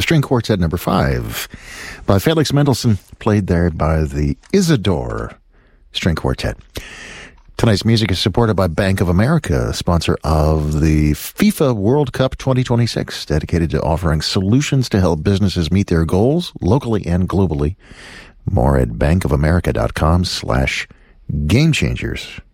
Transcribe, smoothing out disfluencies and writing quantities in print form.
String Quartet number 5 by Felix Mendelssohn, played there by the Isidore String Quartet. Tonight's music is supported by Bank of America, sponsor of the FIFA World Cup 2026, dedicated to offering solutions to help businesses meet their goals locally and globally. More at bankofamerica.com/gamechangers.